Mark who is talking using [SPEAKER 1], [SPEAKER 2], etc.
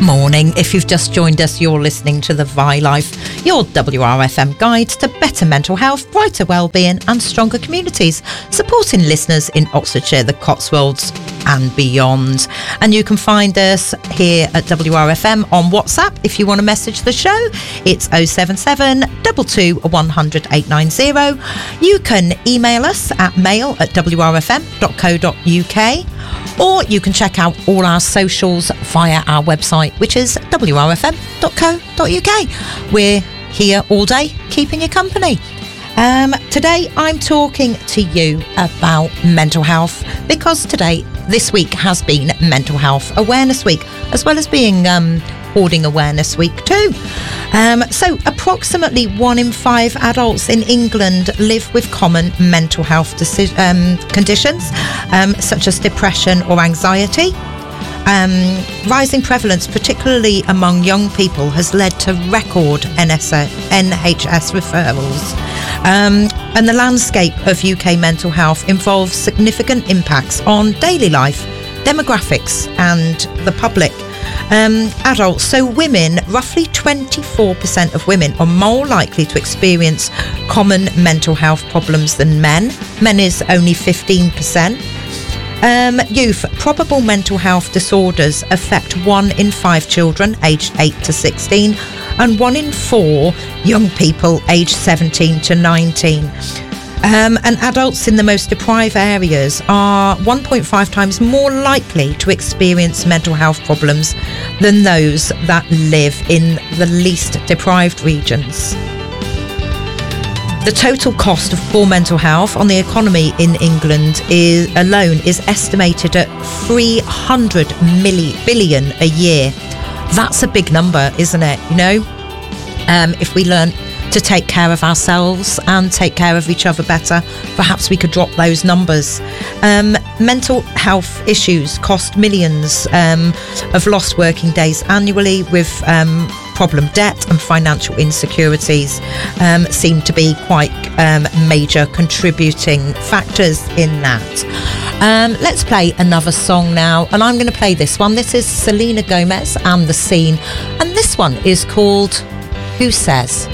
[SPEAKER 1] Morning. If you've just joined us, you're listening to The Vi Life, your WRFM guide to better mental health, brighter wellbeing and stronger communities, supporting listeners in Oxfordshire, the Cotswolds and beyond. And you can find us here at WRFM on WhatsApp if you want to message the show. It's 077 22 100 890. You can email us at mail@wrfm.co.uk, or you can check out all our socials via our website, which is wrfm.co.uk. We're here all day, keeping you company. Today I'm talking to you about mental health, because this week has been Mental Health Awareness Week, as well as being Hoarding Awareness Week too. So approximately 1 in 5 adults in England live with common mental health conditions, such as depression or anxiety. Rising prevalence, particularly among young people, has led to record NHS referrals. And the landscape of UK mental health involves significant impacts on daily life, demographics and the public. Adults, so women, roughly 24% of women are more likely to experience common mental health problems than men. Men is only 15%. Youth, probable mental health disorders affect 1 in 5 children aged 8 to 16 and 1 in 4 young people aged 17 to 19. And adults in the most deprived areas are 1.5 times more likely to experience mental health problems than those that live in the least deprived regions. The total cost of poor mental health on the economy in England alone is estimated at 300 billion a year. That's a big number, isn't it? You know, if we learn to take care of ourselves and take care of each other better, perhaps we could drop those numbers. Mental health issues cost millions of lost working days annually, with problem debt and financial insecurities seem to be quite major contributing factors in that. Let's play another song now, and I'm going to play this one. This is Selena Gomez and The Scene, and this one is called Who Says.